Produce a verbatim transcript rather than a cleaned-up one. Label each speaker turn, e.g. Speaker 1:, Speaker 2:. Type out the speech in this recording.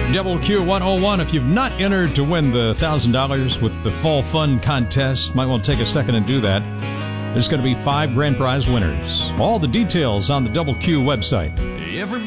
Speaker 1: Double Q one oh one. If you've not entered to win the one thousand dollars with the Fall Fun Contest, might want to take a second and do that. There's going to be five grand prize winners. All the details on the Double Q website.
Speaker 2: Everybody